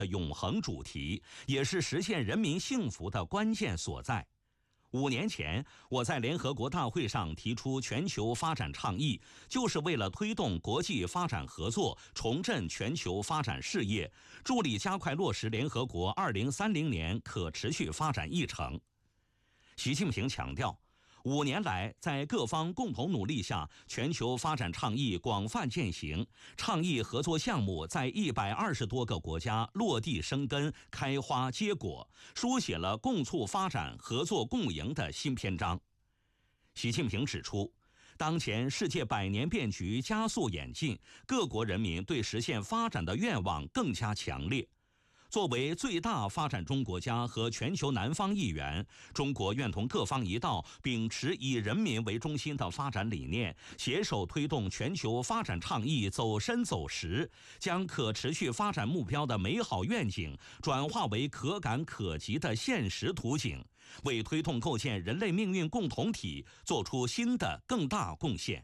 永恒主题，也是实现人民幸福的关键所在。5年前，我在联合国大会上提出全球发展倡议，就是为了推动国际发展合作，重振全球发展事业，助力加快落实联合国2030年可持续发展议程。习近平强调，5年来，在各方共同努力下，全球发展倡议广泛践行，倡议合作项目在120多个国家落地生根、开花结果，书写了共促发展、合作共赢的新篇章。习近平指出，当前世界100年变局加速演进，各国人民对实现发展的愿望更加强烈。作为最大发展中国家和全球南方一员，中国愿同各方一道，秉持以人民为中心的发展理念，携手推动全球发展倡议走深走实，将可持续发展目标的美好愿景转化为可感可及的现实图景，为推动构建人类命运共同体做出新的更大贡献。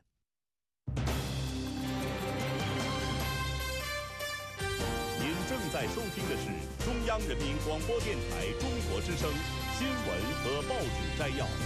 正在收听的是中央人民广播电台中国之声新闻和报纸摘要。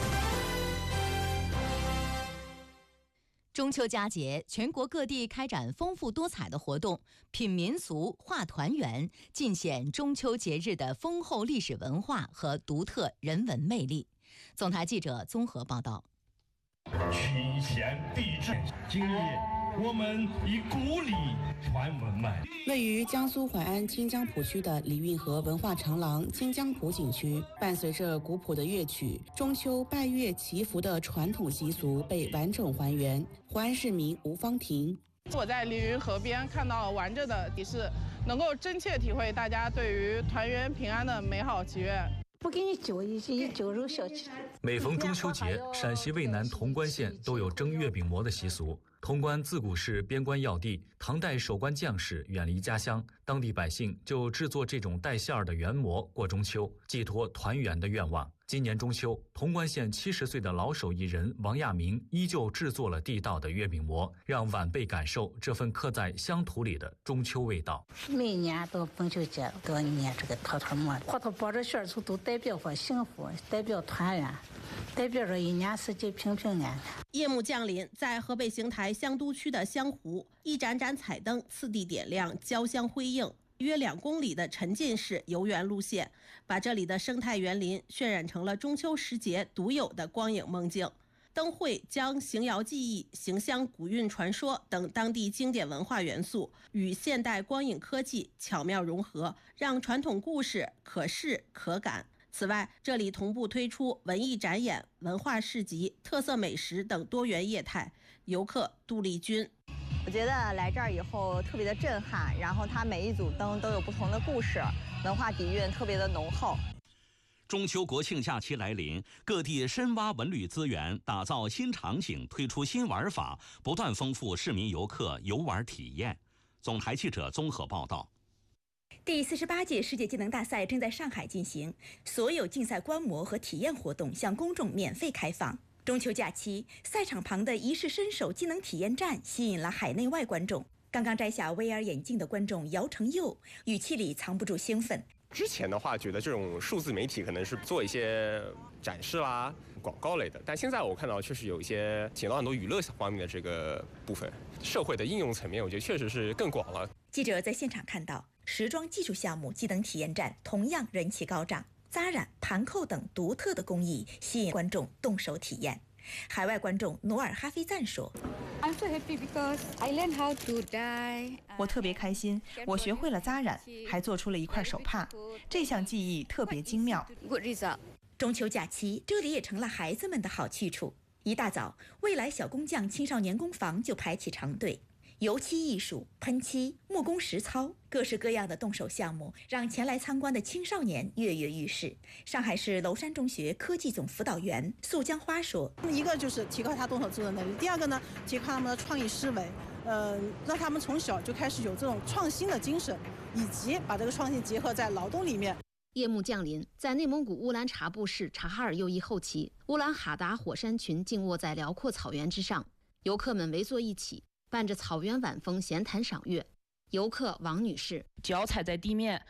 中秋佳节，全国各地开展丰富多彩的活动，品民俗、画团圆，尽显中秋节日的丰厚历史文化和独特人文魅力。总台记者综合报道。 群贤毕至，今日我们以古礼传文脉。 位于江苏淮安清江浦区的李运河文化长廊清江浦景区，伴随着古朴的乐曲，中秋拜月祈福的传统习俗被完整还原。淮安市民吴芳婷： 我在李运河边看到完整的提示，能够真切体会大家对于团圆平安的美好祈愿。 不给你酒，以酒肉消气。 每逢中秋节，陕西渭南潼关县都有蒸月饼馍的习俗。潼关自古是边关要地，唐代守关将士远离家乡，当地百姓就制作这种带馅儿的圆馍过中秋，寄托团圆的愿望。今年中秋，潼关县70岁的老手艺人王亚明依旧制作了地道的月饼馍，让晚辈感受这份刻在乡土里的中秋味道。 每年到中秋节都要捏这个坨坨馍，坨坨包着馅儿都代表着幸福，代表团圆，代表着一年四季平平安安。 夜幕降临，在河北邢台香都区的香湖，一盏盏彩灯次第点亮，交相辉映。约2公里的沉浸式游园路线，把这里的生态园林渲染成了中秋时节独有的光影梦境。灯会将邢窑技艺、邢乡古韵传说等当地经典文化元素与现代光影科技巧妙融合，让传统故事可视可感。此外，这里同步推出文艺展演、文化市集、特色美食等多元业态。游客杜丽君： 我觉得来这儿以后特别的震撼，然后它每一组灯都有不同的故事，文化底蕴特别的浓厚。 中秋国庆假期来临，各地深挖文旅资源，打造新场景，推出新玩法，不断丰富市民游客游玩体验。总台记者综合报道。 第48届世界技能大赛正在上海进行，所有竞赛观摩和体验活动向公众免费开放。中秋假期，赛场旁的一试身手技能体验站吸引了海内外观众。刚刚摘下 VR 眼镜的观众姚成佑，语气里藏不住兴奋。 之前的话，觉得这种数字媒体可能是做一些展示啦、广告类的，但现在我看到确实有一些提到很多娱乐方面的这个部分，社会的应用层面，我觉得确实是更广了。 记者在现场看到，时装技术项目技能体验站同样人气高涨，扎染、盘扣等独特的工艺吸引观众动手体验。海外观众努尔哈菲赞说：“ 我特别开心，我学会了扎染，还做出了一块手帕，这项技艺特别精妙。” 中秋假期，这里也成了孩子们的好去处。一大早，未来小工匠青少年工坊就排起长队。油漆艺术、喷漆、木工实操，各式各样的动手项目让前来参观的青少年跃跃欲试。上海市娄山中学科技总辅导员素江花说：“ 一个就是提高他动手做的能力，第二个呢，提高他们的创意思维，让他们从小就开始有这种创新的精神，以及把这个创新结合在劳动里面。” 夜幕降临，在内蒙古乌兰察布市察哈尔右翼后旗，乌兰哈达火山群静卧在辽阔草原之上，游客们围坐一起，伴着草原晚风闲谈赏月。 游客王女士： 脚踩在地面，